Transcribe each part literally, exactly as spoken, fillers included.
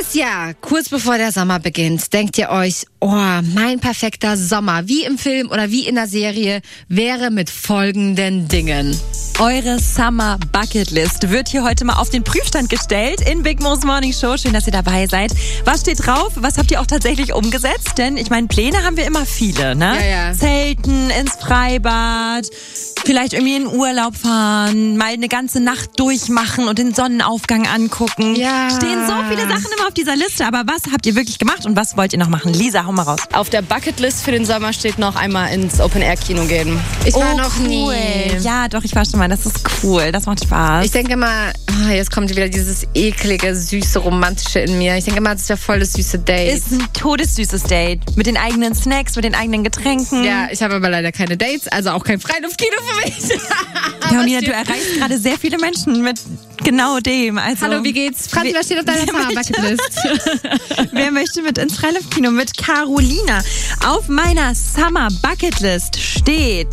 Dieses Jahr, kurz bevor der Sommer beginnt, denkt ihr euch, oh, mein perfekter Sommer, wie im Film oder wie in der Serie, wäre mit folgenden Dingen. Eure Summer Bucket List wird hier heute mal auf den Prüfstand gestellt in Big Mo's Morning Show. Schön, dass ihr dabei seid. Was steht drauf? Was habt ihr auch tatsächlich umgesetzt? Denn ich meine, Pläne haben wir immer viele, ne? Ja, ja. Zelten, ins Freibad, vielleicht irgendwie in Urlaub fahren, mal eine ganze Nacht durchmachen und den Sonnenaufgang angucken. Ja. Stehen so viele Sachen immer auf dieser Liste. Aber was habt ihr wirklich gemacht und was wollt ihr noch machen? Lisa, hau mal raus. Auf der Bucketlist für den Sommer steht noch einmal ins Open-Air-Kino gehen. Ich war oh, noch cool. nie. Ja, doch, ich war schon mal. Das ist cool. Das macht Spaß. Ich denke mal, oh, jetzt kommt wieder dieses eklige, süße, romantische in mir. Ich denke mal, das ist ja voll das süße Date. Ist ein todessüßes Date. Mit den eigenen Snacks, mit den eigenen Getränken. Ja, ich habe aber leider keine Dates, also auch kein Freiluft-Kino für mich. Paulina, du erreichst gerade sehr viele Menschen mit genau dem. Also, Hallo, wie geht's? Franzi, was steht auf deiner Summer Bucketlist? wer möchte mit ins Freiluftkino? Mit Carolina. Auf meiner Summer Bucketlist steht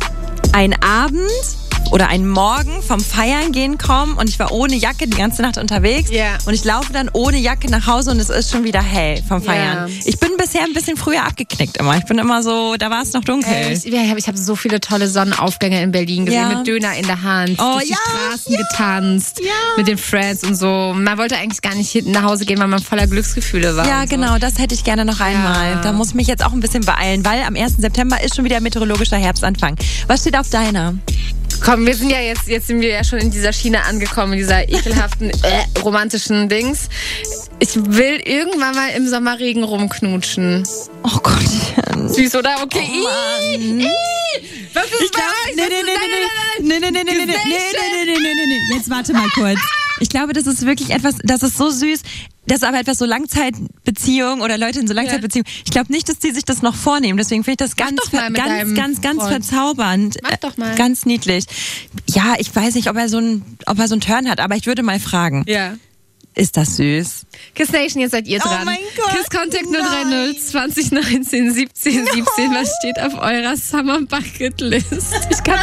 ein Abend oder ein Morgen vom Feiern gehen kommen und ich war ohne Jacke die ganze Nacht unterwegs Ja. und ich laufe dann ohne Jacke nach Hause und es ist schon wieder hell vom Feiern. Ja. Ich bin bisher ein bisschen früher abgeknickt immer. Ich bin immer so, da war es noch dunkel. Äh, ich ja, ich habe so viele tolle Sonnenaufgänge in Berlin gesehen, Ja. mit Döner in der Hand, Oh, durch die ja, Straßen ja, getanzt, ja. mit den Friends und so. Man wollte eigentlich gar nicht hinten nach Hause gehen, weil man voller Glücksgefühle war. Ja, und so. genau, das hätte ich gerne noch einmal. Ja. Da muss ich mich jetzt auch ein bisschen beeilen, weil am ersten September ist schon wieder meteorologischer Herbstanfang. Was steht auf deiner? Komm, wir sind ja jetzt, jetzt sind wir ja schon in dieser Schiene angekommen, in dieser ekelhaften, äh, romantischen Dings. Ich will irgendwann mal im Sommerregen rumknutschen. Oh Gott. Süß, oder? Okay. Oh, Mann. Ih, ih. Was ist Ich bei glaub, euch? nee, Was nee, ist- nee, nein, nee, nein, nee, nee, nee, nee, nee, nee, nee, nee, nee, nee, nee, nee. Jetzt warte mal kurz. Ich glaube, das ist wirklich etwas, das ist so süß. Das ist aber etwas so Langzeitbeziehung oder Leute in so Langzeitbeziehung. Ich glaube nicht, dass die sich das noch vornehmen. Deswegen finde ich das ganz, doch mal ver- mit ganz, deinem ganz, ganz Freund. verzaubernd. Mach doch mal. Äh, Ganz niedlich. Ja, ich weiß nicht, ob er so ein, ob er so einen Turn hat, aber ich würde mal fragen. Ja. Ist das süß? Kiss Nation, jetzt seid ihr dran. Oh mein Gott, Kiss Contact null drei null zwanzig neunzehn siebzehn siebzehn. Was steht auf eurer Summer Bucket List? Ich kann